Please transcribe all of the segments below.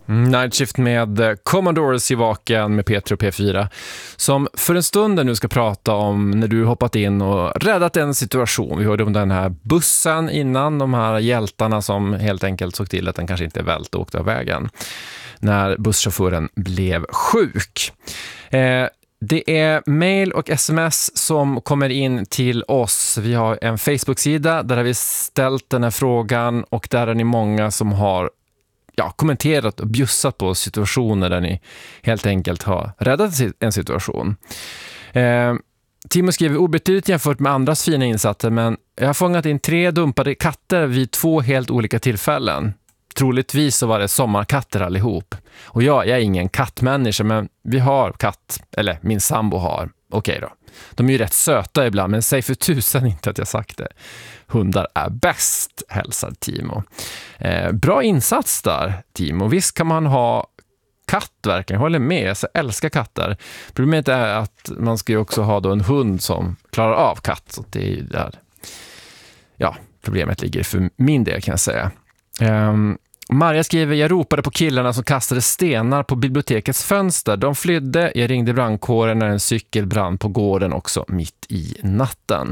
Night Shift med Commodores i Vaken med Petro P4 som för en stund nu ska prata om när du hoppat in och räddat en situation. Vi hörde om den här bussen innan, de här hjältarna som helt enkelt såg till att den kanske inte välte och åkte av vägen när busschauffören blev sjuk. Det är mail och sms som kommer in till oss. Vi har en Facebook-sida där har vi ställt den här frågan och där är ni många som har kommenterat och bjussat på situationer där ni helt enkelt har räddat en situation. Timo skriver obetydligt jämfört med andras fina insatser, men jag har fångat in 3 dumpade katter vid 2 helt olika tillfällen. Troligtvis så var det sommarkatter allihop. Och jag är ingen kattmänniska, men vi har katt, eller min sambo har. Okej då. De är ju rätt söta ibland, men säg för tusan inte att jag sagt det. Hundar är bäst, hälsar Timo. Bra insats där, Timo. Visst kan man ha katt verkligen, jag håller med. Jag älskar katter. Problemet är att man ska ju också ha då en hund som klarar av katt. Så det är ju där problemet ligger för min del, kan jag säga. Maria skriver, jag ropade på killarna som kastade stenar på bibliotekets fönster. De flydde, jag ringde brandkåren när en cykel brann på gården också mitt i natten.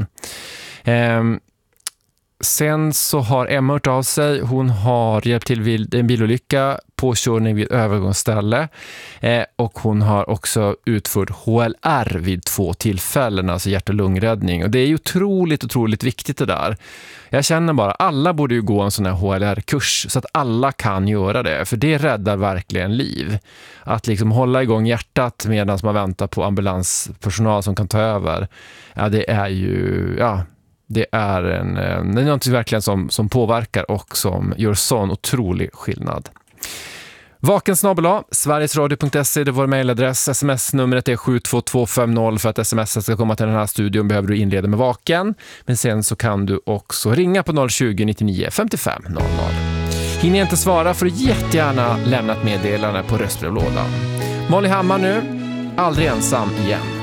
Sen så har Emma hört av sig. Hon har hjälpt till vid en bilolycka, påkörning vid övergångsställe och hon har också utfört HLR vid 2 tillfällen, alltså hjärt- och lungräddning. Och det är ju otroligt viktigt det där. Jag känner bara, alla borde ju gå en sån här HLR-kurs så att alla kan göra det, för det räddar verkligen liv. Att liksom hålla igång hjärtat medan man väntar på ambulanspersonal som kan ta över, det är ju, det är något verkligen som påverkar och som gör sån otrolig skillnad. Vaken@, sverigesradio.se, det är vår mejladress. SMS-numret är 72250. För att sms ska komma till den här studion behöver du inleda med Vaken. Men sen så kan du också ringa på 020 99 55 00. Hinner jag inte svara får du jättegärna lämna ett meddelande på röstbrevlådan. Molly Hammar nu, aldrig ensam igen.